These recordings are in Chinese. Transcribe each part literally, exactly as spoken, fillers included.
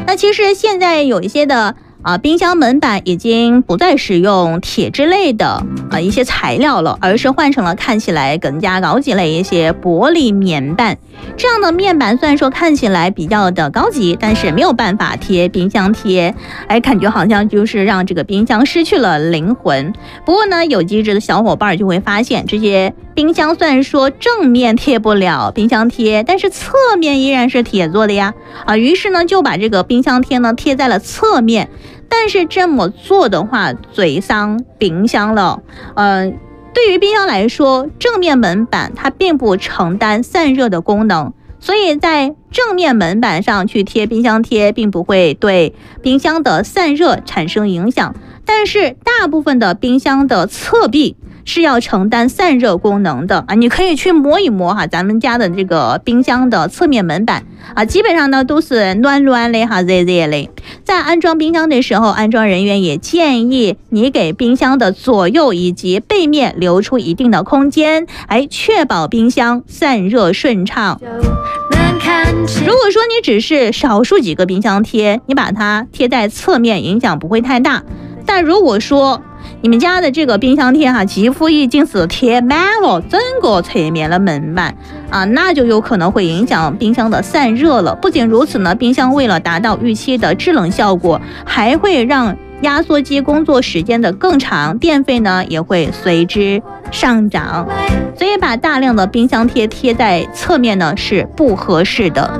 那其实现在有一些的啊，冰箱门板已经不再使用铁之类的啊一些材料了，而是换成了看起来更加高级类一些玻璃面板。这样的面板虽然说看起来比较的高级，但是没有办法贴冰箱贴，哎，感觉好像就是让这个冰箱失去了灵魂。不过呢，有机智的小伙伴就会发现，这些冰箱虽然说正面贴不了冰箱贴，但是侧面依然是铁做的呀，啊，于是呢就把这个冰箱贴呢贴在了侧面。但是这么做的话，嘴伤冰箱了。呃，对于冰箱来说，正面门板它并不承担散热的功能，所以在正面门板上去贴冰箱贴，并不会对冰箱的散热产生影响。但是大部分的冰箱的侧壁是要承担散热功能的啊，你可以去摸一摸哈，咱们家的这个冰箱的侧面门板啊，基本上呢都是暖暖的哈，热热的。在安装冰箱的时候，安装人员也建议你给冰箱的左右以及背面留出一定的空间，哎，确保冰箱散热顺畅。如果说你只是少数几个冰箱贴，你把它贴在侧面，影响不会太大。但如果说你们家的这个冰箱贴哈，几乎已经是贴满了整个侧面的门板啊，那就有可能会影响冰箱的散热了。不仅如此呢，冰箱为了达到预期的制冷效果，还会让压缩机工作时间的更长，电费呢也会随之上涨。所以把大量的冰箱贴贴在侧面呢是不合适的。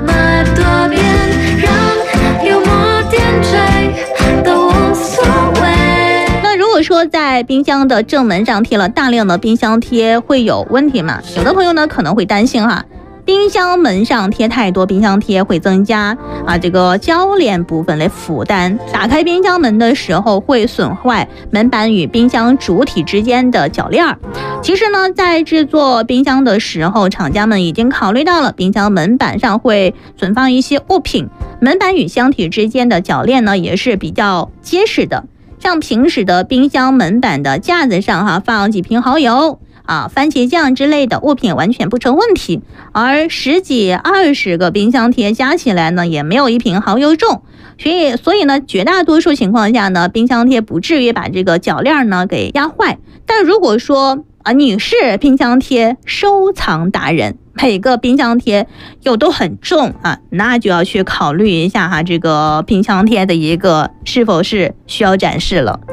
如果说在冰箱的正门上贴了大量的冰箱贴会有问题吗？有的朋友呢可能会担心哈，冰箱门上贴太多冰箱贴会增加啊这个铰链部分的负担，打开冰箱门的时候会损坏门板与冰箱主体之间的铰链。其实呢，在制作冰箱的时候，厂家们已经考虑到了冰箱门板上会存放一些物品，门板与箱体之间的铰链呢也是比较结实的。像平时的冰箱门板的架子上哈，放几瓶蚝油啊、番茄酱之类的物品完全不成问题，而十几二十个冰箱贴加起来呢，也没有一瓶蚝油重，所以所以呢，绝大多数情况下呢，冰箱贴不至于把这个铰链呢给压坏。但如果说啊，你是冰箱贴收藏达人，每个冰箱贴又都很重啊，那就要去考虑一下哈，这个冰箱贴的一个是否是需要展示了。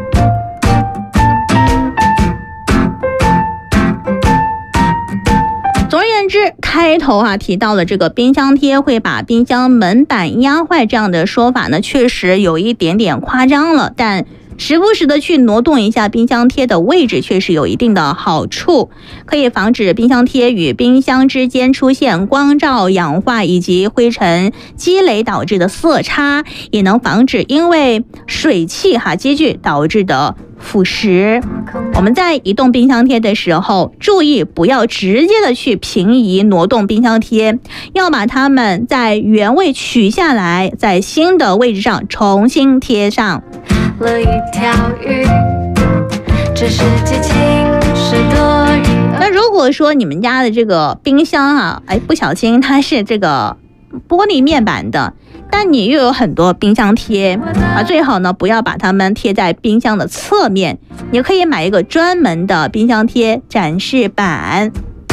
总而言之，开头啊提到了这个冰箱贴会把冰箱门板压坏这样的说法呢，确实有一点点夸张了，但时不时的去挪动一下冰箱贴的位置确实有一定的好处，可以防止冰箱贴与冰箱之间出现光照、氧化以及灰尘积累导致的色差，也能防止因为水汽哈积聚导致的腐蚀。我们在移动冰箱贴的时候，注意不要直接的去平移挪动冰箱贴，要把它们在原位取下来，在新的位置上重新贴上。了一条鱼，这是激情是多余。那如果说你们家的这个冰箱啊，哎，不小心它是这个玻璃面板的，但你又有很多冰箱贴啊，最好呢不要把它们贴在冰箱的侧面，你可以买一个专门的冰箱贴展示板。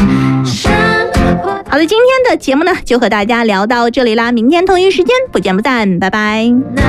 好的，今天的节目呢就和大家聊到这里啦，明天同一时间不见不散，拜拜。